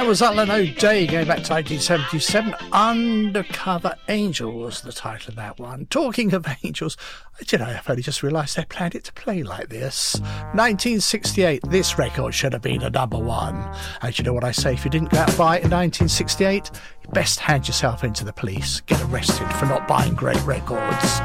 That was Alan O'Day going back to 1977. Undercover Angel was the title of that one. Talking of angels, I've only just realised they planned it to play like this. 1968, this record should have been a number one. And you know what I say, if you didn't go out and buy it in 1968, you best hand yourself into the police, get arrested for not buying great records.